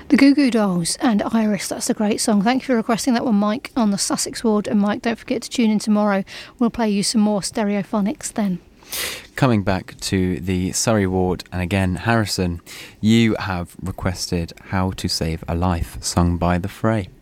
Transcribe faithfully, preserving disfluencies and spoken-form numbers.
The Goo Goo Dolls and Iris, that's a great song. Thank you for requesting that one, Mike, on the Sussex Ward. And Mike, don't forget to tune in tomorrow. We'll play you some more Stereophonics then. Coming back to the Surrey Ward, and again, Harrison, you have requested How to Save a Life, sung by The Fray.